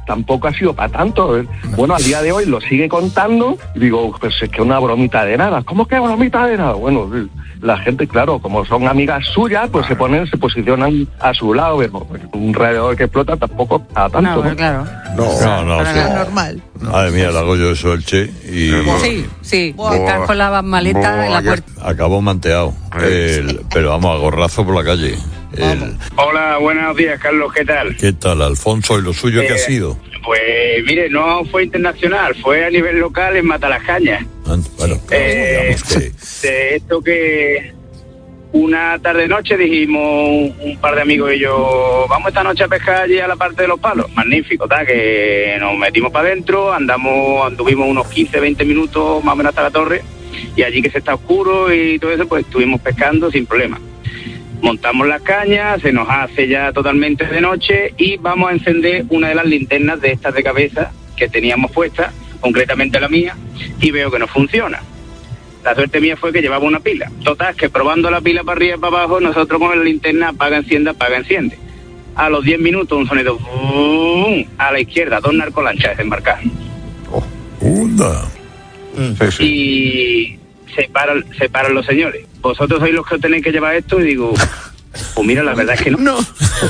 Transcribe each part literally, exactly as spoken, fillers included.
tampoco ha sido para tanto. Bueno, al día de hoy lo sigue contando y digo, pues es que una bromita de nada. ¿Cómo que bromita de nada? Bueno, la gente, claro, como son amigas suyas, pues se ponen, se posicionan a su lado. Un radiador que explota tampoco a tanto. No, ¿no? Claro. No, no, no, no, sí. no. normal. Madre mía, le hago yo eso al Che y Sí, sí. Buah. Estás con la maleta Buah, en la ya- puerta. acabó manteado. El- pero vamos, a gorrazo por la calle. El- Hola, buenos días, Carlos, ¿qué tal? ¿Qué tal, Alfonso? ¿Y lo suyo qué ha Eh, sido? Pues mire, no fue internacional, fue a nivel local en Matalacañas. Ah, Bueno, Eh, digamos que... De esto que una tarde-noche dijimos un par de amigos y yo, vamos esta noche a pescar allí a la parte de los palos. Magnífico, tal, que nos metimos para adentro, andamos, anduvimos unos quince, veinte minutos más o menos hasta la torre, y allí que se está oscuro y todo eso, pues estuvimos pescando sin problema. Montamos las cañas, se nos hace ya totalmente de noche y vamos a encender una de las linternas de estas de cabeza que teníamos puestas, concretamente la mía, y veo que no funciona. La suerte mía fue que llevaba una pila. Total, que probando la pila para arriba y para abajo, nosotros con la linterna apaga, enciende, apaga, enciende. A los diez minutos un sonido ¡bum! A la izquierda, dos narcolanchas desembarcadas. ¡Onda! Sí, sí. Y se paran, se paran los señores. Vosotros sois los que tenéis que llevar esto, y digo, pues mira, la verdad es que no. No.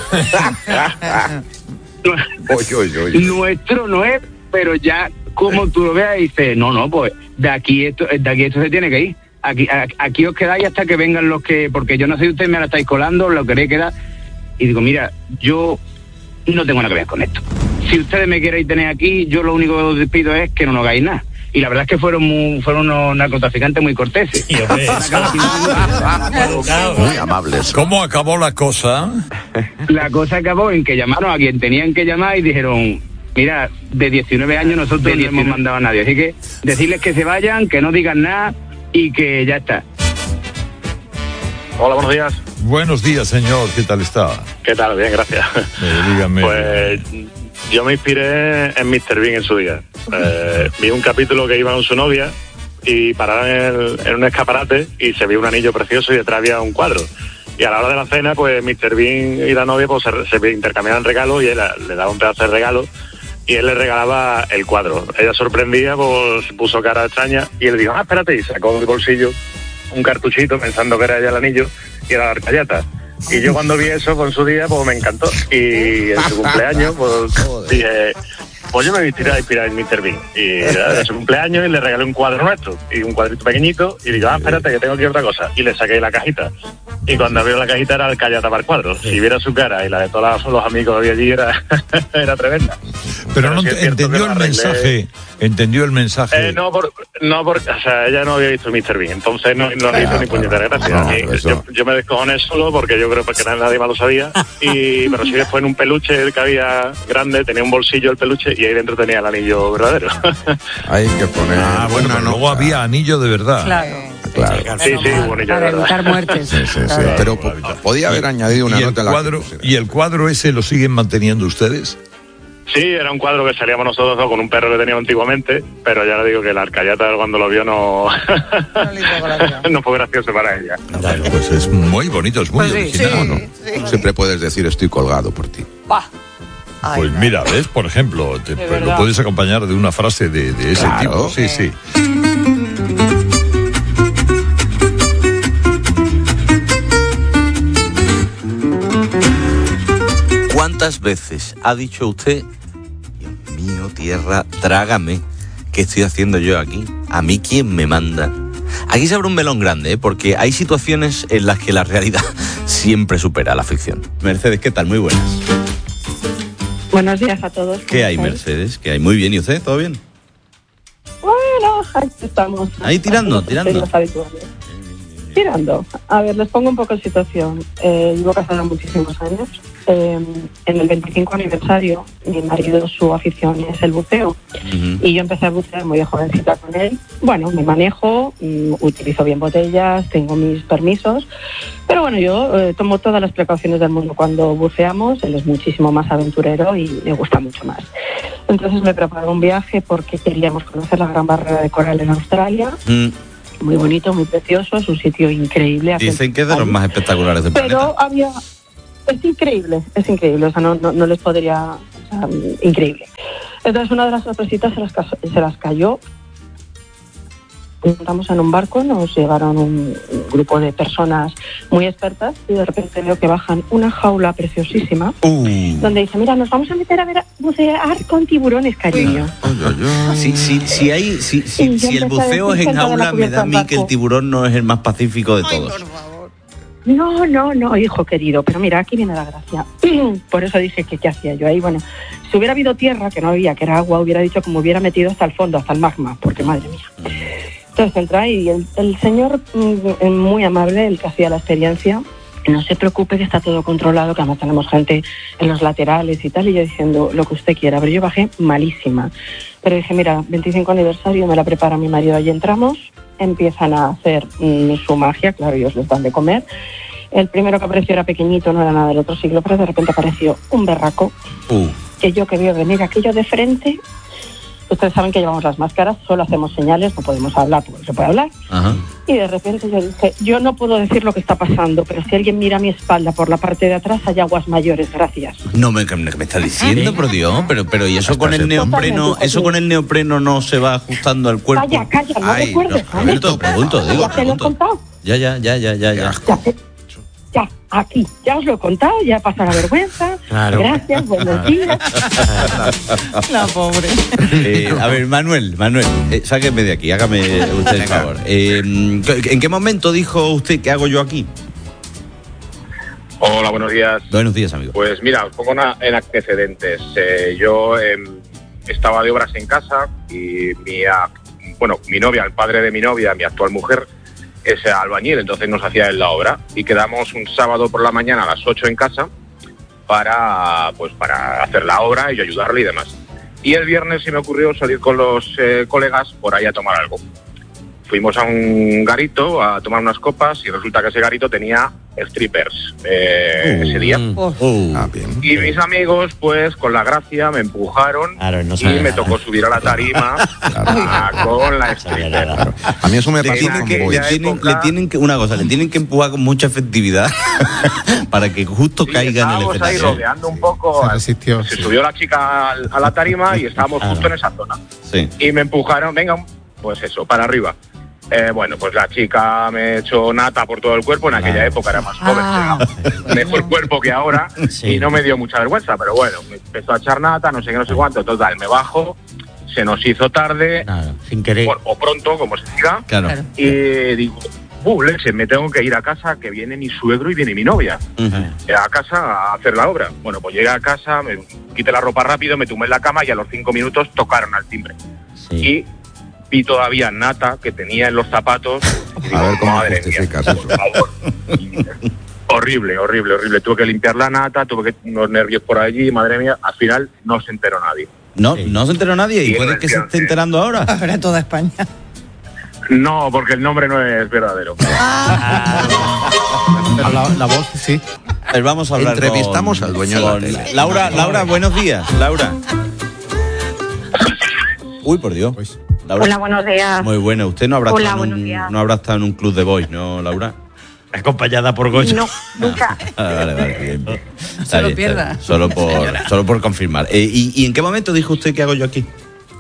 Oye, oye, oye. Nuestro no es, pero ya como tú lo veas, dices, no, no, pues de aquí esto, de aquí esto se tiene que ir. Aquí, a- aquí os quedáis hasta que vengan los que, porque yo no sé si ustedes me la estáis colando, lo queréis quedar. Y digo, mira, yo no tengo nada que ver con esto. Si ustedes me queréis tener aquí, yo lo único que os pido es que no nos hagáis nada. Y la verdad es que fueron muy, fueron unos narcotraficantes muy corteses. Muy amables. ¿Cómo acabó la cosa? La cosa acabó en que llamaron a quien tenían que llamar y dijeron, mira, de diecinueve años nosotros no hemos mandado a nadie, así que decirles que se vayan, que no digan nada y que ya está. Hola, buenos días. Buenos días, señor. ¿Qué tal está? ¿Qué tal? Bien, gracias. Eh, dígame. Pues yo me inspiré en míster Bean en su día. Eh, vi un capítulo que iba con su novia y pararon en, el- en un escaparate y se vio un anillo precioso y detrás había un cuadro. Y a la hora de la cena, pues míster Bean y la novia pues se, se intercambiaban regalos y él le daba un pedazo de regalo y él le regalaba el cuadro. Ella sorprendida, pues puso cara extraña y él dijo, ah, espérate, y sacó del bolsillo un cartuchito pensando que era ya el anillo y era la arcayata. Y yo cuando vi eso con su día, pues me encantó. Y en su cumpleaños, pues dije, pues yo me voy a tirar a inspirar en míster Bean. Y era su cumpleaños y le regalé un cuadro nuestro, y un cuadrito pequeñito, y digo, ah, espérate, que tengo aquí otra cosa. Y le saqué la cajita. Y cuando abrió la cajita era el callata para el cuadro. Si viera su cara y la de todos los amigos que había allí, era, era tremenda. Pero no sí es ent- cierto que entendió lo el arreglé. mensaje. Entendió el mensaje. Eh, no, por, no por, o sea, ella no había visto míster Bean, entonces no, no le hizo Claro, ni puñetera claro. gracia. No, Y eso. yo, yo me descojoné solo porque yo creo que nadie más lo sabía. Y, pero sí, después en un peluche que había grande, tenía un bolsillo el peluche y ahí dentro tenía el anillo verdadero. Hay que poner. Ah, bueno, una pero luego nota. había anillo de verdad. Claro. Claro. Sí, sí, bonito, de Para verdad. evitar muertes. Sí, sí, sí. Claro. Pero po- podía haber añadido una ¿Y el, nota en la cuadro, que- ¿Y el cuadro ese lo siguen manteniendo ustedes? Sí, era un cuadro que salíamos nosotros dos con un perro que teníamos antiguamente, pero ya le digo que la arcayata cuando lo vio no, No le hizo gracia. no fue gracioso para ella. Bueno, pues es muy bonito, es muy Pues sí, original. No, no. Sí. Siempre puedes decir estoy colgado por ti. Ay, Pues no. mira, ¿ves? Por ejemplo, te- De lo verdad. puedes acompañar de una frase de, de ese Claro. tipo. Sí, sí. ¿Cuántas veces ha dicho usted, Dios mío, tierra, trágame, qué estoy haciendo yo aquí? ¿A mí quién me manda? Aquí se abre un melón grande, ¿eh? Porque hay situaciones en las que la realidad siempre supera a la ficción. Mercedes, ¿qué tal? Muy buenas. Buenos días a todos. ¿Qué hay, ¿Cómo estáis? Mercedes? ¿Qué hay? Muy bien, ¿y usted? ¿Todo bien? Bueno, ahí estamos. Ahí tirando, Haciendo tirando. los habituales. Tirando. A ver, les pongo un poco en situación. Eh, llevo casada muchísimos años. Eh, en el veinticinco aniversario, mi marido, su afición es el buceo. Ujú. Y yo empecé a bucear muy jovencita con él. Bueno, me manejo, mm, utilizo bien botellas, tengo mis permisos. Pero bueno, yo eh, tomo todas las precauciones del mundo cuando buceamos. Él es muchísimo más aventurero y me gusta mucho más. Entonces me preparé un viaje porque queríamos conocer la Gran Barrera de Coral en Australia. Mm, Muy bonito, muy precioso, es un sitio increíble. Dicen que es de los más espectaculares del planeta. Pero había... Es increíble, es increíble, o sea, no, no, no les podría... O sea, increíble. Entonces una de las sorpresitas se las, ca- se las cayó. Montamos en un barco, nos llevaron un, un grupo de personas muy expertas y de repente veo que bajan una jaula preciosísima Uh. donde dice, mira, nos vamos a meter a ver a bucear con tiburones, cariño. Sí, sí, sí hay, sí, sí, Y yo si el empecé a buceo es decir en sentada en la jaula, me cubierta da a del mí que el barco. tiburón no es el más pacífico de todos. No, no, no, hijo querido, pero mira, aquí viene la gracia. Por eso dije que qué hacía yo ahí. Bueno, si hubiera habido tierra, que no había, que era agua, hubiera dicho que me hubiera metido hasta el fondo, hasta el magma, porque madre mía. Entonces entra y el, el señor mm, muy amable, el que hacía la experiencia, no se preocupe que está todo controlado, que además tenemos gente en los laterales y tal, y yo diciendo lo que usted quiera, pero yo bajé malísima. Pero dije, mira, veinticinco aniversario, me la prepara mi marido, allí entramos, empiezan a hacer mm, su magia, claro, ellos les dan de comer. El primero que apareció era pequeñito, no era nada del otro siglo, pero de repente apareció un berraco, Uh. que yo que vio venir aquello de frente. Ustedes saben que llevamos las máscaras, solo hacemos señales, no podemos hablar porque no se puede hablar. Ajá. Y de repente yo dije, yo no puedo decir lo que está pasando, pero si alguien mira a mi espalda por la parte de atrás, hay aguas mayores, gracias. No me, me, me está diciendo, por Dios, pero, pero y eso con el neopreno, Totalmente, eso con el neopreno no se va ajustando al cuerpo. Calla, calla, no Ay, recuerdes, no, ¿vale? pregunto, pregunto, digo, Ya te lo he pregunto. contado, Ya, ya, ya, ya, ya, ya. ya, te- ya, aquí, ya os lo he contado, ya pasa la vergüenza. Claro. Gracias, buenos días. La pobre. Eh, a ver, Manuel, Manuel, eh, sáqueme de aquí, hágame usted el favor. Eh, ¿En qué momento dijo usted qué hago yo aquí? Hola, buenos días. Buenos días, amigo. Pues mira, os pongo una- en antecedentes. Eh, yo eh, estaba de obras en casa y mi, a- bueno, mi novia, el padre de mi novia, mi actual mujer, es albañil, entonces nos hacía él la obra y quedamos un sábado por la mañana a las ocho en casa para, pues, para hacer la obra y yo ayudarle y demás. Y el viernes se me ocurrió salir con los eh, colegas por ahí a tomar algo. Fuimos a un garito a tomar unas copas y resulta que ese garito tenía strippers eh, Uh, ese día. Uh. Ah, bien. Y mis amigos, pues, con la gracia, me empujaron Claro, no y sabe me nada. tocó subir a la tarima a- con la stripper. A mí eso me Le pasó tienen, con que, Boy. le, tienen, le tienen que, una cosa, le tienen que empujar con mucha efectividad para que justo Sí, caiga en el estábamos ahí escenario. rodeando un poco. Se resistió. Se subió la chica al- a la tarima y estábamos Claro. justo en esa zona. Sí. Y me empujaron, venga, pues eso, para arriba. Eh, bueno, pues la chica me echó nata por todo el cuerpo. En aquella época era más joven, Ah. tenía mejor cuerpo que ahora. Sí. Y no me dio mucha vergüenza, pero bueno, me empezó a echar nata, no sé qué, no sé cuánto. Total, me bajo, se nos hizo tarde, Nada, sin querer. bueno, o pronto, como se diga. Claro. Claro. Y digo, uh, leche, me tengo que ir a casa, que viene mi suegro y viene mi novia. Ujú. A casa a hacer la obra. Bueno, pues llegué a casa, me quité la ropa rápido, me tumbé en la cama y a los cinco minutos tocaron al timbre. Sí. Y vi todavía nata que tenía en los zapatos. Y digo, A ver cómo madre mía, justificas por eso. favor. Y, horrible, horrible, horrible. Tuve que limpiar la nata, tuve que unos nervios por allí, madre mía. Al final no se enteró nadie. No, no se enteró nadie y Sí, puede no que se entiendo, esté sí. enterando ahora. Ahora toda España. No, porque el nombre no es verdadero. La, la voz, sí. A ver, vamos a hablar Entrevistamos con- al dueño de la con tele. Laura, Laura, buenos días. Laura. Uy, por Dios. Pues, Laura. Hola, buenos días. Muy buena. Usted no habrá, Hola, estado en buenos un, días. no habrá estado en un club de boys, ¿no, Laura? Acompañada por Goya. No, nunca. Ah, vale, vale, bien, bien. Está Se lo bien, está pierda. bien. Solo por, solo por confirmar. Eh, y, ¿Y en qué momento dijo usted qué hago yo aquí?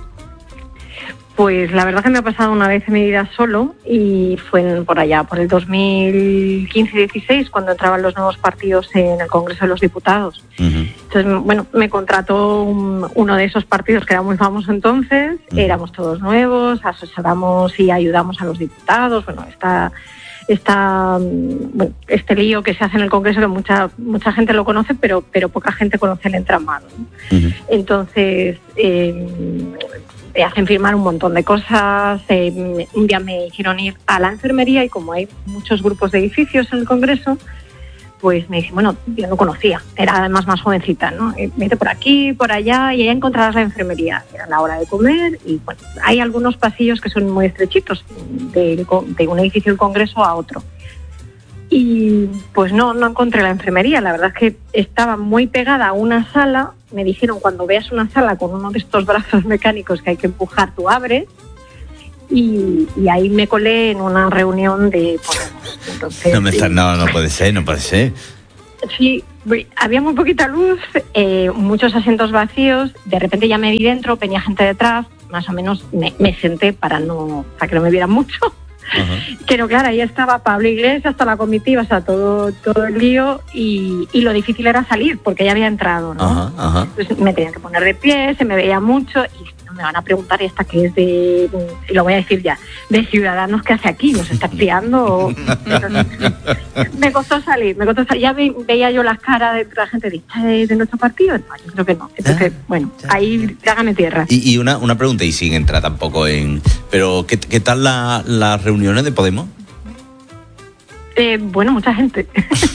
Pues la verdad que me ha pasado una vez en mi vida solo y fue en- por allá, por el dos mil quince dieciséis, cuando entraban los nuevos partidos en el Congreso de los Diputados. Ujú. Entonces, bueno, me contrató un- uno de esos partidos que era muy famoso entonces, Ujú. éramos todos nuevos, asesoramos y ayudamos a los diputados, bueno, esta, esta, mm, bueno, este lío que se hace en el Congreso que mucha mucha gente lo conoce, pero, pero poca gente conoce el entramado, ¿no? Ujú. Entonces, eh, te hacen firmar un montón de cosas. Eh, un día me hicieron ir a la enfermería y como hay muchos grupos de edificios en el Congreso, pues me dije, bueno, yo no conocía, era además más jovencita, ¿no? Eh, Vete por aquí, por allá y allá encontrarás la enfermería. Era la hora de comer y bueno, hay algunos pasillos que son muy estrechitos del co- de un edificio del Congreso a otro. Y pues no, no encontré la enfermería. La verdad es que estaba muy pegada a una sala. Me dijeron, cuando veas una sala con uno de estos brazos mecánicos que hay que empujar, tú abres. Y, y ahí me colé en una reunión de Podemos. Entonces, No, me está- sí. no, no puede ser, no puede ser. Sí, había muy poquita luz, eh, muchos asientos vacíos, de repente ya me vi dentro, venía gente detrás, más o menos me, me senté para no para que no me vieran mucho. Uh-huh. Pero claro, ahí estaba Pablo Iglesias, hasta la comitiva, o sea, todo, todo el lío y, y lo difícil era salir porque ya había entrado, ¿no? Uh-huh, uh-huh. Entonces me tenían que poner de pie, se me veía mucho y me van a preguntar, ¿y esta qué es de...? Y lo voy a decir ya, de Ciudadanos, ¿qué hace aquí? ¿Nos está espiando? Entonces, me costó salir, me costó salir. Ya ve, veía yo las caras de la gente de, de nuestro partido. No, yo creo que no. Entonces, ah, bueno, ya. Ahí trágame tierra. Y, y una, una pregunta, y sin entrar tampoco en... Pero, ¿qué, qué tal la, las reuniones de Podemos? Eh, bueno, mucha gente.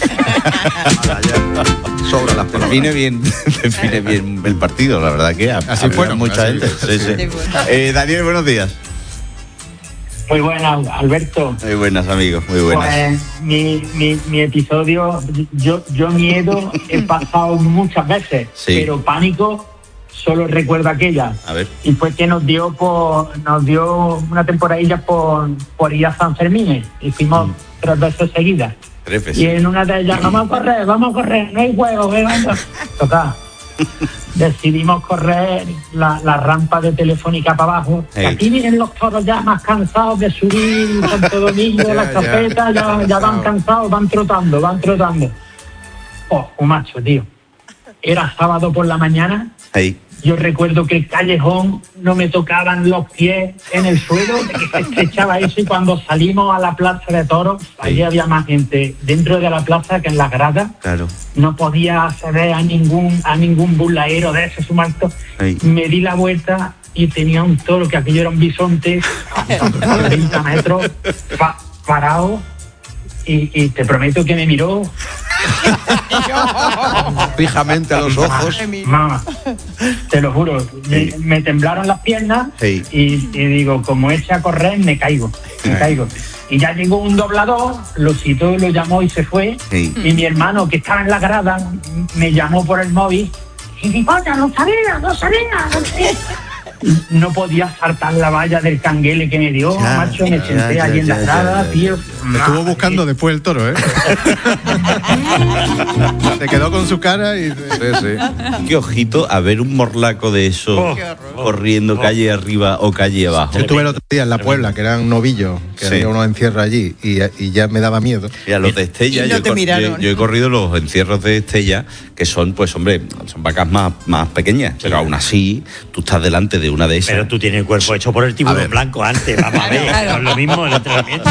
Sobra las palabras. Define bien, define bien el partido, la verdad que así fueron mucha así. gente. Sí, sí. Eh, Daniel, buenos días. Muy buenas, Alberto. Muy buenas, amigos, muy buenas. Pues mi, mi, mi episodio, yo, yo miedo he pasado muchas veces, sí. Pero pánico solo recuerdo aquella. A ver. Y fue que nos dio por, nos dio una temporadilla por, por ir a San Fermín y fuimos mm. tres veces seguidas. Tres veces. Y en una de ellas, vamos a correr, vamos a correr, no hay juego, venga. Total. Decidimos correr la, la rampa de Telefónica para abajo. Hey. Aquí vienen los toros ya más cansados de subir Santo Domingo, yeah, las carpetas, ya, ya, ya van cansados, van trotando, van trotando. Oh, un macho, tío. Era sábado por la mañana. Hey. Yo recuerdo que el callejón no me tocaban los pies en el suelo, de que se estrechaba eso, y cuando salimos a la plaza de toros, allí hey. Había más gente dentro de la plaza que en las gradas. Claro. No podía acceder a ningún a ningún burlaero de ese sumarto. Hey. Me di la vuelta y tenía un toro, que aquello era un bisonte, a treinta metros, pa, parado, y, y te prometo que me miró fijamente a los ojos. Mamá, te lo juro, me, me temblaron las piernas. Sí. y, y digo, como eche a correr, me caigo, me caigo. Y ya llegó un doblador, lo citó, lo llamó y se fue. Sí. Y mi hermano, que estaba en la grada, me llamó por el móvil. Y digo, no sabía, no sabía, no sabía. No podía saltar la valla del canguele que me dio, ya, macho, me senté ya, allí ya, en la grada, tío. Me estuvo buscando después el toro, ¿eh? Se quedó con su cara y... Sí, sí. Qué ojito a ver un morlaco de eso oh, corriendo oh. calle arriba o calle abajo. Yo estuve el otro día en La Puebla, que eran novillos, que sí. había unos encierros allí, y, y ya me daba miedo. Y a los de Estella, no yo, yo, yo he corrido los encierros de Estella, que son, pues hombre, son vacas más, más pequeñas, pero aún así, tú estás delante de una de esas. Pero tú tienes el cuerpo hecho por el tiburón blanco antes, vamos a ver, claro. No es lo mismo el entrenamiento.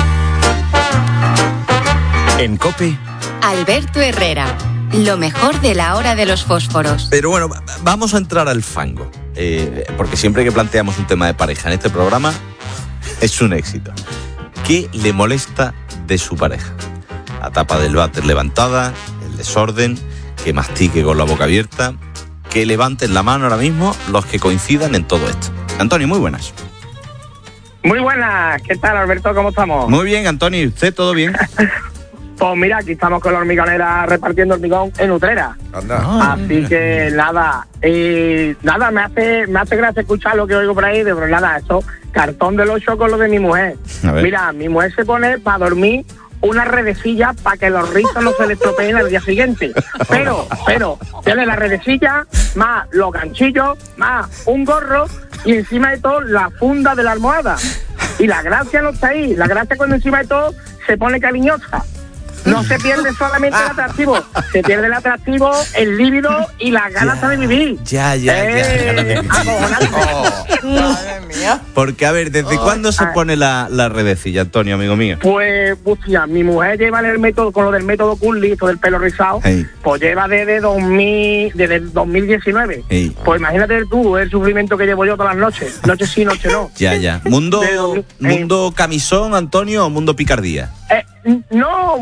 En COPE, Alberto Herrera, lo mejor de la hora de los fósforos. Pero bueno, vamos a entrar al fango, eh, porque siempre que planteamos un tema de pareja en este programa, es un éxito. ¿Qué le molesta de su pareja? La tapa del váter levantada, el desorden, que mastique con la boca abierta. Que levanten la mano ahora mismo los que coincidan en todo esto. Antonio, muy buenas. Muy buenas, ¿qué tal, Alberto? ¿Cómo estamos? Muy bien, Antonio, ¿usted todo bien? Pues mira, aquí estamos con la hormigonera repartiendo hormigón en Utrera. Anda. Así que nada, eh, nada, me hace me hace gracia escuchar lo que oigo por ahí, pero nada, eso, cartón del ocho con lo de mi mujer. Mira, mi mujer se pone para dormir una redecilla para que los rizos no se le estropeen al día siguiente. Pero, pero, tiene la redecilla, más los ganchillos, más un gorro y encima de todo la funda de la almohada. Y la gracia no está ahí, la gracia cuando encima de todo se pone cariñosa. No se pierde solamente el atractivo, se pierde el atractivo, el líbido y las ganas de vivir. Ya, ya, eh, ya. Oh. Madre mía. Porque, a ver, ¿desde oh. cuándo se pone la, la redecilla, Antonio, amigo mío? Pues, hostia, mi mujer lleva el método, con lo del método Curly, esto del pelo rizado, hey. Pues lleva desde dos mil, desde dos mil diecinueve. Hey. Pues imagínate tú el sufrimiento que llevo yo todas las noches, noche sí, noche no. Ya, ya. ¿Mundo, mundo camisón, Antonio, o mundo picardía? Eh, no,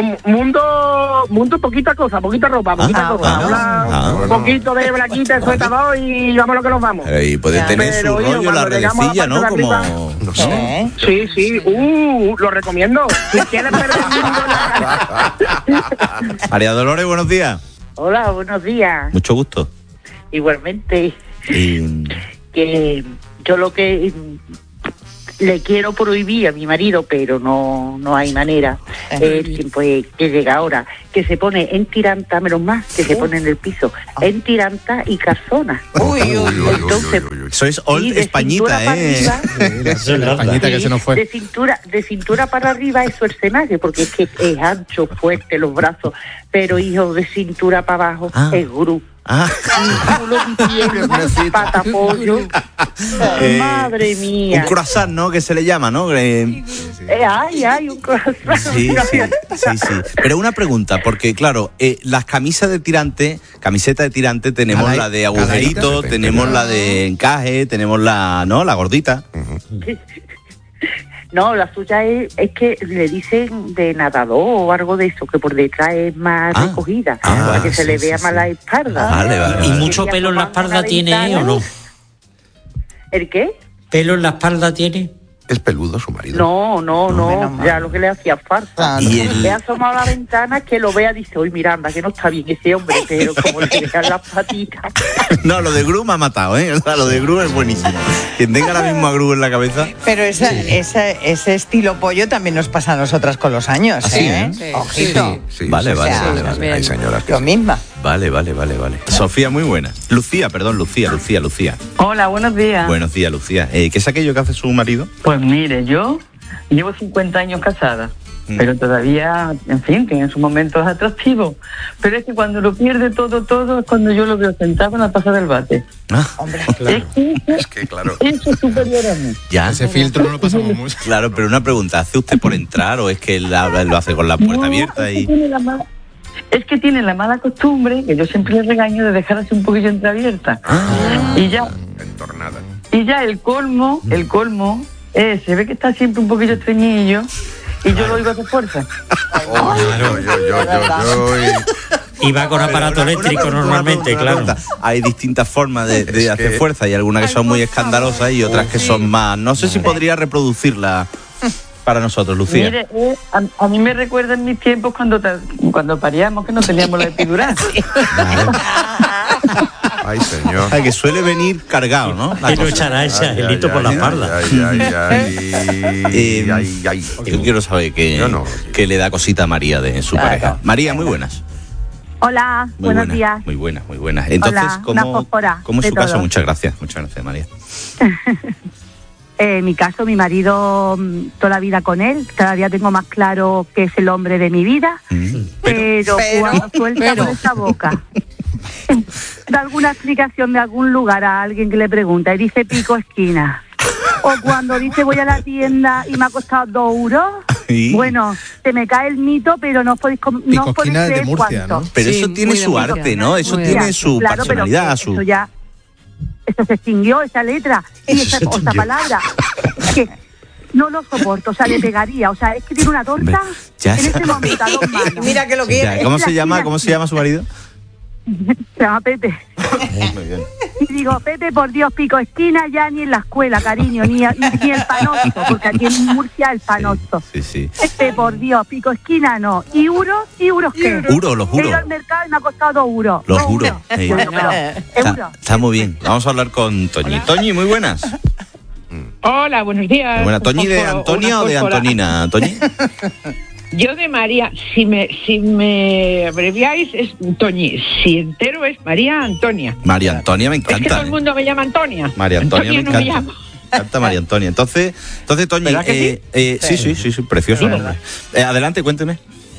mundo mundo poquita cosa, poquita ropa, poquita ah, cosa. Ah, ah, un poquito de braquita, suetador y vamos a lo que nos vamos. Y puede tener su rollo yo, la redecilla, ¿no? Como... No sé. Sí, sí, uh, lo recomiendo. Si quieres perder el mundo... María Dolores, buenos días. Hola, buenos días. Mucho gusto. Igualmente. Y... Que yo lo que... le quiero prohibir a mi marido, pero no no hay manera. Es que, pues, que llega ahora. que se pone en tiranta, menos más, que se pone en el piso, en tiranta y calzona. Uy, uy, uy. Entonces, Eso es old y de españita, cintura ¿eh? para arriba, Sí, la españita que se nos fue. de cintura, de cintura para arriba es Schwarzenegger, porque es que es ancho, fuerte, los brazos, pero hijo, de cintura para abajo Ah. es Gru. Ah. Culo y pierna, pata pollo. Eh, Madre mía. Un croissant, ¿no? Que se le llama, ¿no? Eh, Eh, ay, ay, un corazón. Sí, sí, sí, sí. Pero una pregunta, porque claro, eh, las camisas de tirante, camiseta de tirante, tenemos Cada- la de cada agujerito, hito. tenemos la de encaje, tenemos la, ¿no? La gordita. No, la suya es, es que le dicen de nadador o algo de eso, que por detrás es más Ah. recogida, Ah, para que se sí, le sí, vea sí. más la espalda. Vale, vale, ¿Y vale. mucho pelo en la espalda tiene o no? ¿El qué? ¿Pelo en la espalda tiene? ¿Es peludo su marido? No, no, no, ya lo que le hacía falta. Y el- Le ha asomado a la ventana, que lo vea, dice, uy, Miranda, que no está bien ese hombre, pero como le vean las patitas. No, lo de Gru me ha matado, ¿eh? O sea, lo de Gru es buenísimo. Quien tenga la misma Gru en la cabeza. Pero esa, esa- ese estilo pollo también nos pasa a nosotras con los años, ¿Ah, sí, ¿eh? eh? Ojito. Sí, Vale, sí, vale, sí, vale, sí, vale. Hay señoras que Yo misma. Vale, vale, vale, vale. Sofía, muy buena. Lucía, perdón, Lucía, Lucía, Lucía. Hola, buenos días. Buenos días, Lucía. Eh, ¿Qué es aquello que hace su marido? Pues mire, yo llevo cincuenta años casada, Mm. pero todavía, en fin, tiene sus momentos atractivos. Pero es que cuando lo pierde todo, todo, es cuando yo lo veo sentado en la taza del bate. Ah, Es que Es que, claro. eso es superior a mí. ya. Ese filtro no lo pasamos mucho. Claro, pero una pregunta, ¿hace usted por entrar o es que él habla- lo hace con la puerta No, abierta es que y...? tiene la mala- Es que tiene la mala costumbre, que yo siempre le regaño, de dejar así un poquillo entreabierta. Ah. Y ya, Entornada. y ya el colmo, el colmo, eh, se ve que está siempre un poquillo estreñillo y yo lo oigo hacer fuerza. Oh, yo, yo, yo, yo, yo, y- Y va con aparato Una- una eléctrico pregunta, normalmente, una claro. pregunta. Hay distintas formas de, de Es hacer que- fuerza y algunas que son muy escandalosas y otras que son más... No sé si podría reproducirla para nosotros, Lucía. Mire, eh, a, a mí me recuerda en mis tiempos cuando ta- cuando paríamos que no teníamos la epidural. Ay, señor. Ay, que suele venir cargado, ¿no? La Y lo cosa. echará ese Ay, angelito ay, por la ay, espalda. Ay, ay, ay, Eh, ay, ay. Yo quiero saber qué, Yo no. qué le da cosita a María de su Claro. pareja. María, muy buenas. Hola, Muy buenos buenas, días. Muy buenas, muy buenas. Entonces, Hola, una ¿cómo, fósfora ¿cómo es de su caso? todo. Muchas gracias, muchas gracias, María. Eh, en mi caso, mi marido, mm, toda la vida con él, cada día tengo más claro que es el hombre de mi vida, Mm. pero, pero, cuando suelta pero. por esa boca, da alguna explicación de algún lugar a alguien que le pregunta y dice pico esquina, o cuando dice voy a la tienda y me ha costado dos euros, Sí. bueno, se me cae el mito, pero no podéis, com- no Pico podéis esquina de creer Murcia, cuánto. ¿no? Pero Sí, eso tiene muy de su Murcia. arte, ¿no? Eso Muy tiene Ya, su claro, pero personalidad, que su... eso ya, eso se extinguió, esa letra y Eso esa, se o esa extinguió. palabra. Es que no lo soporto, o sea, le pegaría, o sea, es que tiene una torta Hombre, ya, en ya. este momento a dos manos. Mira que lo Ya, quiere. ¿Cómo Es se la llama? esquina ¿Cómo se esquina. llama su marido? Se llama Pepe. Muy bien. Y digo, Pepe, por Dios, pico esquina ya ni en la escuela, cariño, ni, ni, ni el panoso, porque aquí en Murcia el panoso. Sí, sí. Pepe, por Dios, pico esquina no. ¿Y euros? ¿Y euros qué? Juro, lo He juro. ido al mercado y me ha costado dos euros. Lo Dos juro. euros. Sí. Bueno, pero, Está, euros. está muy bien. Vamos a hablar con Toñi. Toñi, muy buenas. Hola, buenos días. Muy buenas. ¿Toñi de Fósforo, Antonia una o de fósfora. Antonina? Toñi. Yo de María, si me si me abreviáis es Toñi, si entero es María Antonia. María Antonia me Es que todo encanta. el ¿eh? mundo me llama Antonia. María Antonia me no me encanta. llama. Me encanta María Antonia. Entonces, entonces Toñi, ¿Verdad que eh, eh, sí, sí, sí, sí, precioso nombre. Eh, adelante, cuénteme.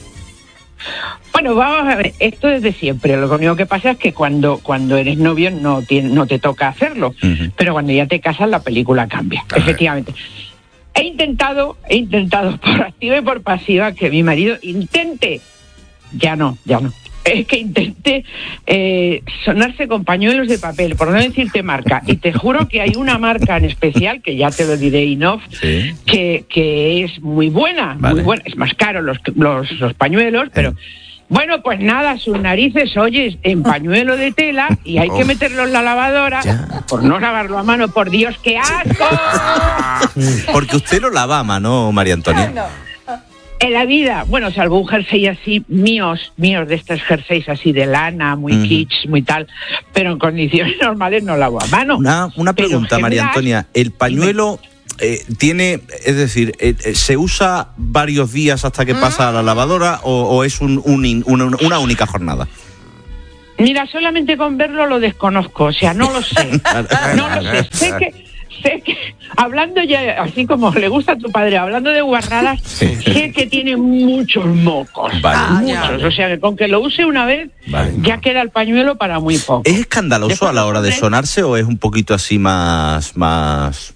Bueno, vamos a ver, esto es de siempre. Lo único que pasa es que cuando, cuando eres novio no, tiene, no te toca hacerlo. Ujú. Pero cuando ya te casas la película cambia, Claro. efectivamente. He intentado, he intentado por activa y por pasiva que mi marido intente, ya no, ya no, es que intente eh, sonarse con pañuelos de papel, por no decirte marca. Y te juro que hay una marca en especial, que ya te lo diré in off, Sí. que, que es muy buena, Vale. muy buena. Es más caro los, los, los pañuelos, pero... Bueno, pues nada, sus narices, oye, en pañuelo de tela y hay que Oh. meterlo en la lavadora Ya. por no lavarlo a mano. Por Dios, qué asco. Porque usted lo lava a mano, María Antonia. En la vida, bueno, salvo un jersey así, míos, míos de estos jerseys así de lana, muy Ujú. kitsch, muy tal, pero en condiciones normales no lavo a mano. Una, una Pero pregunta, en María general, Antonia. ¿El pañuelo eh, tiene, es decir, eh, eh, ¿se usa varios días hasta que pasa a la lavadora o, o es un, un in- una, una única jornada? Mira, solamente con verlo lo desconozco, o sea, no lo sé. No lo sé. Sé que, sé que, hablando ya, así como le gusta a tu padre, hablando de guarradas, Sí. sé que tiene muchos mocos. Vale. Muchos. O sea, que con que lo use una vez, Vale. ya queda el pañuelo para muy poco. ¿Es escandaloso Después a la hora de hombre- sonarse o es un poquito así más... más...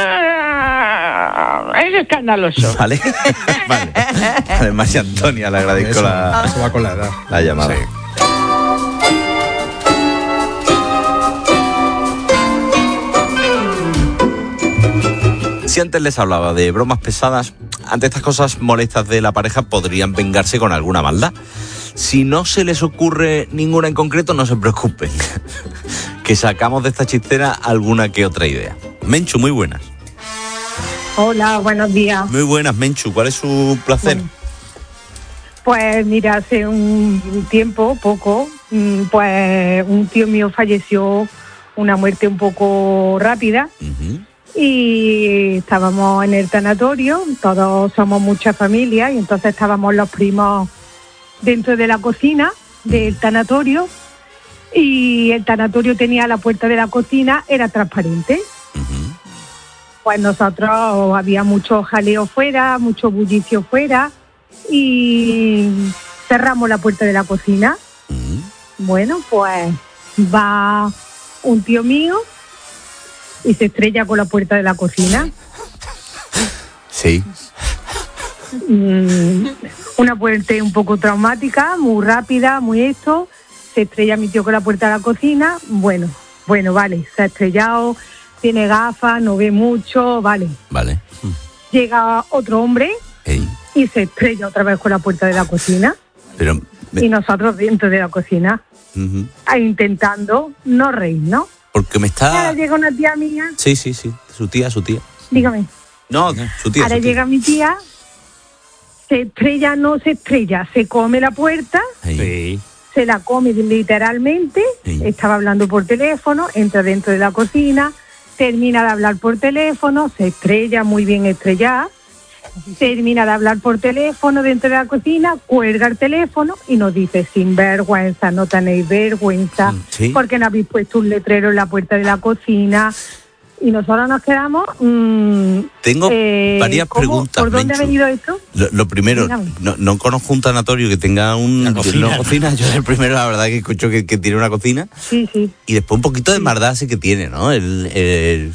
Ah, es escandaloso. Vale, vale. Vale, María Antonia, le agradezco Eso, la, eso va con la edad. la llamada. Sí. Si antes les hablaba de bromas pesadas, ante estas cosas molestas de la pareja podrían vengarse con alguna maldad. Si no se les ocurre ninguna en concreto, no se preocupen, que sacamos de esta chistera alguna que otra idea. Menchu, muy buenas. Hola, buenos días. Muy buenas, Menchu. ¿Cuál es su placer? Pues mira, hace un tiempo, poco, mm, pues un tío mío falleció, una muerte un poco rápida. Y estábamos en el tanatorio, todos somos mucha familia, y entonces estábamos los primos dentro de la cocina del tanatorio, y el tanatorio tenía la puerta de la cocina, era transparente. Pues nosotros había mucho jaleo fuera, mucho bullicio fuera, y cerramos la puerta de la cocina. Bueno, pues va un tío mío y se estrella con la puerta de la cocina. Sí. Mm, una muerte un poco traumática, muy rápida, muy esto. Se estrella mi tío con la puerta de la cocina. Bueno, bueno, vale, se ha estrellado, tiene gafas, no ve mucho, vale. Vale. Llega otro hombre y se estrella otra vez con la puerta de la cocina. Pero... Y nosotros dentro de la cocina, Ujú. ah, intentando no reírnos. Porque me Y ahora está... llega una tía mía, Sí, sí, sí. Su tía, su tía. dígame. No, su tía, Ahora su tía. llega mi tía, se estrella, no se estrella, se come la puerta, Sí. se la come literalmente, estaba hablando por teléfono, entra dentro de la cocina, termina de hablar por teléfono, se estrella muy bien estrellada, termina de hablar por teléfono dentro de la cocina, cuelga el teléfono y nos dice: sin vergüenza, no tenéis vergüenza, sí. porque no habéis puesto un letrero en la puerta de la cocina. Y nosotros nos quedamos... mmm, Tengo eh, varias ¿cómo? preguntas, ¿Por dónde Menchu. ha venido esto? Lo, lo primero, Dígame. no, no conozco un tanatorio que tenga un, una cocina. cocina. Yo el primero, la verdad, que escucho que, que tiene una cocina. Sí, sí. Y después un poquito de maldad sí que tiene, ¿no? El, el-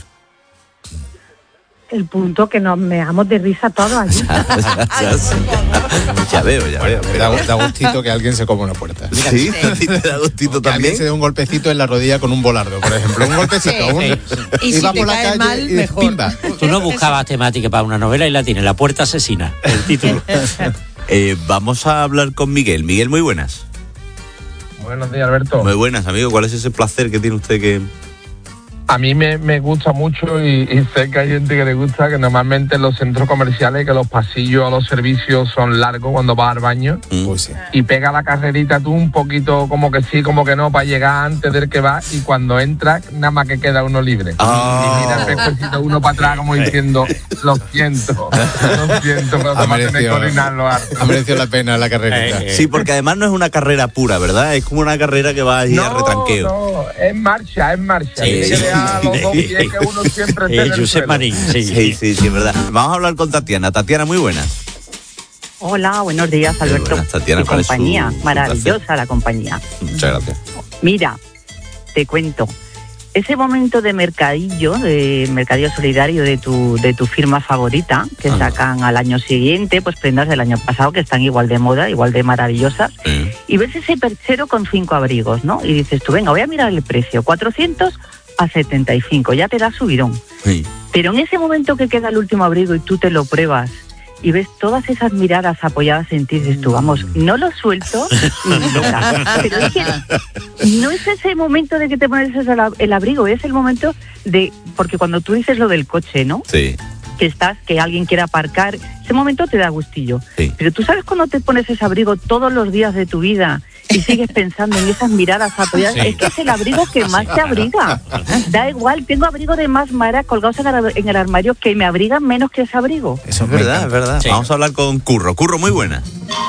El punto que nos meamos de risa todos allí. ya, sé, ya- ya veo, ya veo. Da, da gustito que alguien se come una puerta. Sí, a ti te da gustito Que alguien también. se dé un golpecito en la rodilla con un volardo, por ejemplo. Un golpecito. Sí, un- sí. Y si va te por la cae calle mal, y mejor. pimba. Tú no buscabas temática para una novela y la tienes, La puerta asesina, el título. Eh, vamos a hablar con Miguel. Miguel, muy buenas. Buenos días, Alberto. Muy buenas, amigo. ¿Cuál es ese placer que tiene usted que...? A mí me, me gusta mucho y, y sé que hay gente que le gusta, que normalmente en los centros comerciales que los pasillos o los servicios son largos cuando vas al baño Pues sí. y pega la carrerita tú un poquito como que sí, como que no, para llegar antes del que va, y cuando entras nada más que queda uno libre. Ah. Y mira el espejito uno para atrás como diciendo: lo siento, lo siento, pero Ha te vas a tener que merecido, orinarlo harto. ha merecido la pena la carrerita. Sí, porque además no es una carrera pura, ¿verdad? Es como una carrera que va ahí a retranqueo. No, es marcha, es marcha. Sí, Tiene sí. que dejar los dos pies que uno siempre esté en el suelo. sí, sí, sí, sí, es verdad. Vamos a hablar con Tatiana. Tatiana, muy buenas. Hola, buenos días, Alberto. buenas, Tatiana, Tu ¿cuál es su- compañía, su maravillosa la compañía. Muchas gracias. Mira, te cuento. Ese momento de mercadillo, de mercadillo solidario de tu, de tu firma favorita, que sacan al año siguiente, pues prendas del año pasado que están igual de moda, igual de maravillosas, y ves ese perchero con cinco abrigos, ¿no? Y dices tú, venga, voy a mirar el precio, cuatrocientos a setenta y cinco, ya te da subidón. Sí. Pero en ese momento que queda el último abrigo y tú te lo pruebas y ves todas esas miradas apoyadas en ti, dices tú, vamos, no lo suelto ni loca. Pero es que no es ese momento de que te pones el, el abrigo, es el momento de, porque cuando tú dices lo del coche, ¿no? Sí. Que estás, que alguien quiera aparcar, ese momento te da gustillo. Sí. Pero tú sabes cuando te pones ese abrigo todos los días de tu vida y y sigues pensando en esas miradas apoyadas. Sí. Es que es el abrigo que más Sí, te claro. abriga. Da igual, tengo abrigo de más maras colgados en el, en el armario que me abrigan menos que ese abrigo. Eso es verdad, es verdad. Sí. Vamos a hablar con Curro. Curro, muy buena.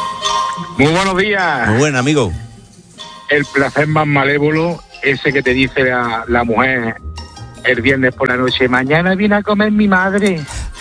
Muy buenos días. Muy buena, amigo. El placer más malévolo, ese que te dice la, la mujer el viernes por la noche, mañana viene a comer mi madre.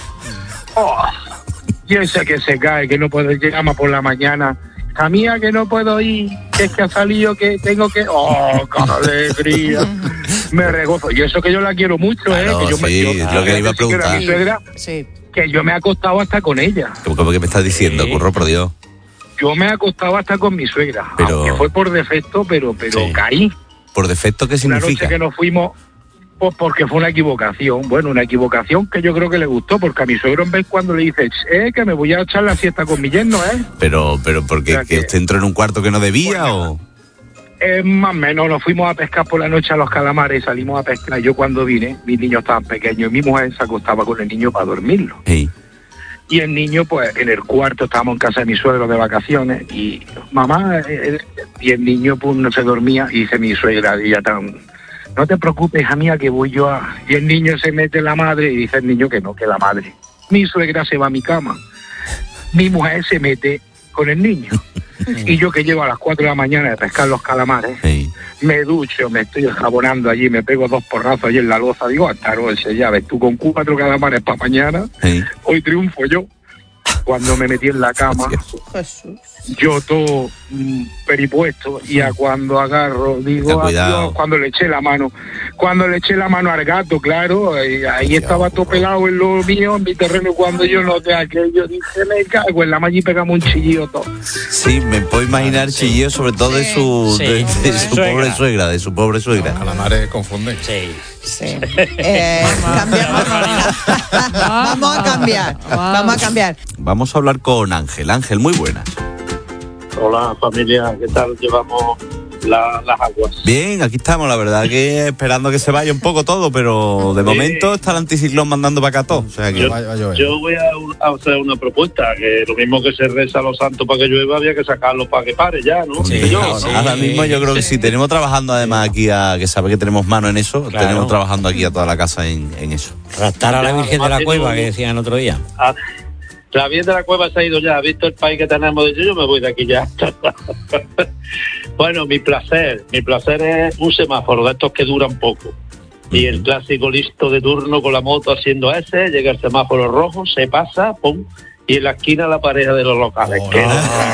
Oh, y ese que se cae, que no puede llegar más por la mañana. Hija mía, que no puedo ir, que es que ha salido, que tengo que... ¡Oh, qué alegría! Me regozo. Y eso que yo la quiero mucho, Claro, ¿eh? Que yo me, sí, yo- es lo que le iba a yo que era preguntar. mi suegra, Sí. que yo me he acostado hasta con ella. ¿Cómo, cómo que me estás diciendo, Sí. Curro, por Dios? Yo me he acostado hasta con mi suegra. Pero- Aunque fue por defecto, pero, pero Sí. caí. ¿Por defecto qué Una noche significa? que nos fuimos, pues porque fue una equivocación. Bueno, una equivocación que yo creo que le gustó, porque a mi suegro en vez cuando le dice, eh, que me voy a echar la siesta con mi yerno, ¿eh? Pero, pero porque O sea que que- usted entró en un cuarto que no debía o... Eh, más o menos, nos fuimos a pescar por la noche a los calamares, salimos a pescar. Yo cuando vine, mis niños estaban pequeños, y mi mujer se acostaba con el niño para dormirlo. Ey. Y el niño, pues, en el cuarto, estábamos en casa de mi suegro de vacaciones, y mamá, eh, y el niño, pues, no se dormía, y dice mi suegra, ella tan, no te preocupes, hija mía, que voy yo a... Y el niño se mete en la madre, y dice el niño que no, que la madre. Mi suegra se va a mi cama, mi mujer se mete con el niño. Y yo que llego a las cuatro de la mañana de pescar los calamares, Ey. me ducho, me estoy jabonando allí, me pego dos porrazos allí en la loza, digo, hasta noche, ya ves, tú con cuatro calamares para mañana, Ey. hoy triunfo yo. Cuando me metí en la cama, Jesús. yo todo mm, peripuesto, y a cuando agarro, Ten digo, cuidado. adiós, cuando le eché la mano, cuando le eché la mano al gato, claro, ahí, ahí estaba todo pelado en lo mío, en mi terreno, y cuando yo noté aquello, dije, me cago en la malla y pegamos un chillido todo. Sí, me puedo imaginar chillidos, sobre todo de su, Sí. de, de su Suegra. pobre suegra, de su pobre suegra. Calamares confunden. Sí. Sí. Eh, cambiamos. Vamos a cambiar. Vamos a cambiar. Vamos a hablar con Ángel. Ángel, muy buenas. Hola familia, ¿qué tal llevamos la- las aguas? Bien, aquí estamos, la verdad que esperando que se vaya un poco todo, pero de Sí. momento está el anticiclón mandando para acá todo. O sea que... Yo, yo voy a, un- a hacer una propuesta, que lo mismo que se reza a los santos para que llueva, había que sacarlo para que pare ya, ¿no? Sí, Yo, ahora, ¿no? ahora mismo yo creo que sí. Tenemos trabajando además aquí, a, que sabe que tenemos mano en eso, Claro. tenemos trabajando aquí a toda la casa en, en eso. Raptar a la Ya, Virgen de la además Cueva, tiene que un- decían el otro día. Ah, la Virgen de la Cueva se ha ido ya, ha visto el país que tenemos, dice yo me voy de aquí ya. Bueno, mi placer, mi placer es un semáforo de estos que duran poco. Y el clásico listo de turno con la moto haciendo ese, llega el semáforo rojo, se pasa, pum, y en la esquina la pareja de los locales. Que-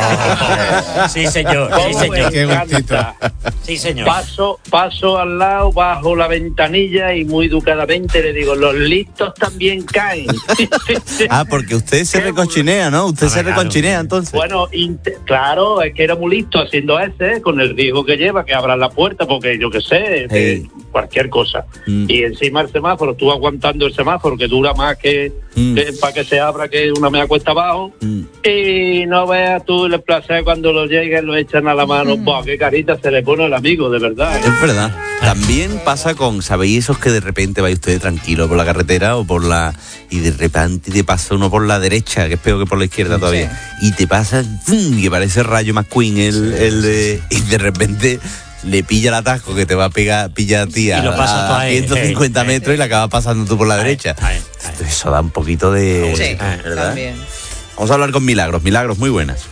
Sí, señor, sí, ¿Cómo me señor. encanta? Sí, señor. Paso, paso al lado, bajo la ventanilla y muy educadamente le digo, los listos también caen. Ah, porque usted se recochinea, ¿no? Usted se recochinea entonces. Bueno, inte- claro, es que era muy listo haciendo ese, con el riesgo que lleva, que abran la puerta, porque yo qué sé, Hey. cualquier cosa. Mm. Y encima el semáforo, tú aguantando el semáforo, que dura más que, Mm. que para que se abra, que una media cuesta abajo. Mm. Y no veas tú el placer cuando lo lleguen, lo echan a la mano. Buah, qué carita se le pone al amigo, de verdad. Es verdad. También pasa con, ¿sabéis esos que de repente vais ustedes tranquilo por la carretera o por la... y de repente te pasa uno por la derecha, que es peor que por la izquierda todavía, y te pasa, ¡fum! Y que parece Rayo McQueen, el, el de... y de repente le pilla el atasco que te va a pegar, pilla a ti a, Y lo pasas tú a ahí. ciento cincuenta Eh, eh, metros y la acabas pasando tú por la derecha. Eso da un poquito de... Sí, ¿verdad? también. Vamos a hablar con Milagros. Milagros, muy buenas.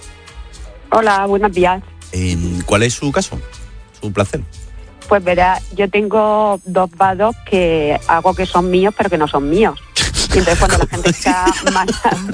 Hola, buenos días. Eh, ¿Cuál es su caso? Su placer. Pues verá, yo tengo dos vados que hago que son míos, pero que no son míos. Y entonces cuando la gente está más...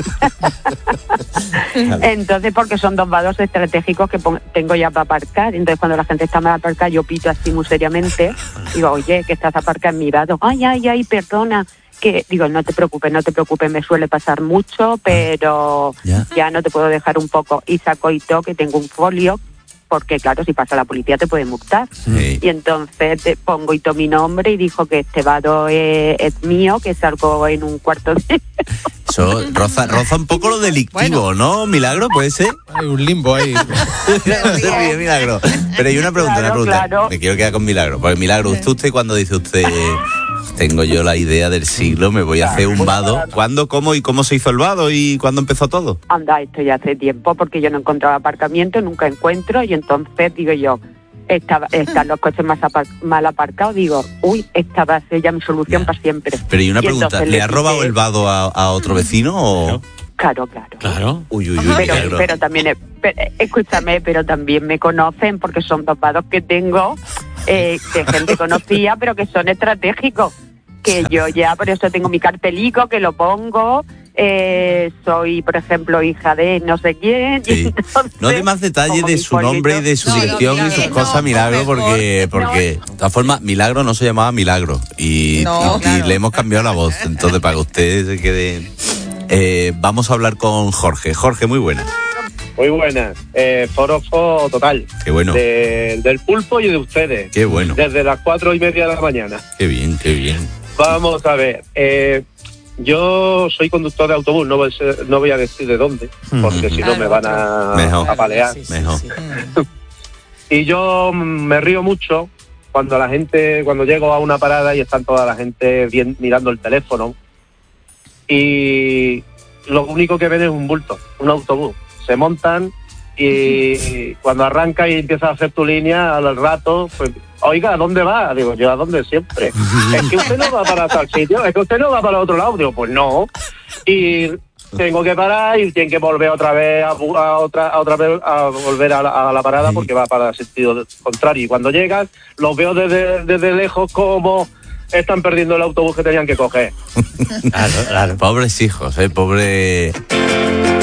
Entonces, porque son dos vados estratégicos que pon- tengo ya para aparcar. Entonces, cuando la gente está mal aparcada, yo pito así muy seriamente. Digo, oye, que estás aparcado en mi vado. Ay, ay, ay, perdona. Que digo, no te preocupes, no te preocupes, me suele pasar mucho, pero ya, ya no te puedo dejar un poco. Y saco y to, que tengo un folio, porque claro, si pasa la policía te puede multar. Sí. Y entonces te pongo y to mi nombre y dijo que este vado es, es mío, que salgo en un cuarto de... Eso roza, roza un poco lo delictivo, ¿no? Milagro, puede ser. Hay un limbo ahí. Se ríe, Milagro. Pero hay una pregunta, Claro, una pregunta. claro. Me quiero quedar con Milagro. Porque Milagro, usted, usted cuando dice usted, Tengo yo la idea del siglo, me voy a hacer un vado. ¿Cuándo, cómo y cómo se hizo el vado y cuándo empezó todo? Anda, esto ya hace tiempo porque yo no encontraba aparcamiento, nunca encuentro y entonces digo yo, estaba, están los coches más apar- mal aparcados, digo, uy, esta va a ser ya mi solución para siempre. Pero y una Y pregunta, entonces ¿le le ha robado quité- el vado a, a otro vecino o...? Claro, claro. Claro. Uy, uy, uy, Pero, milagro. pero también, eh, pe- escúchame, pero también me conocen porque son dos vados que tengo eh, de gente conocida, pero que son estratégicos. Que yo ya, por eso tengo mi cartelico que lo pongo. Eh, soy, por ejemplo, hija de no sé quién. y entonces, No dé más detalles como de mis su nombre y de su No, no, dirección y Milagro, sus no, cosas, Milagro, mejor. porque, porque de todas formas, Milagro no se llamaba Milagro y, No, y- y claro. le hemos cambiado la voz. Entonces, para que usted se quede... Eh, vamos a hablar con Jorge. Jorge, muy buena. Muy buenas. Eh, forofo total. Qué bueno. De- del pulpo y de ustedes. Qué bueno. Desde las cuatro y media de la mañana. Qué bien, qué bien. Vamos a ver. Eh, yo soy conductor de autobús, no voy, a ser- no voy a decir de dónde, porque si no me van a, Mejor. a palear. Mejor. Y yo me río mucho cuando la gente, cuando llego a una parada y están toda la gente bien, mirando el teléfono y lo único que ven es un bulto, un autobús. Se montan y cuando arranca y empiezas a hacer tu línea al rato, pues, oiga, ¿a dónde va? Digo, yo a dónde siempre. Es que usted no va para tal sitio, es que usted no va para otro lado. Digo, pues no. Y tengo que parar y tienen que volver otra vez a, bu- a otra a otra vez a volver a la, a la parada porque va para el sentido contrario. Y cuando llegan, los veo desde, desde lejos como están perdiendo el autobús que tenían que coger. Claro, claro. Pobres hijos, eh, pobre...